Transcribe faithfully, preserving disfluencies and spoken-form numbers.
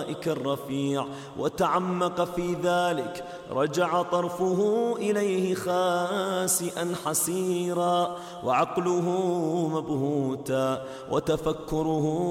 سمائك الرفيع وتعمق في ذلك، رجع طرفه إليه خاسئا حسيرا، وعقله مبهوتا، وتفكره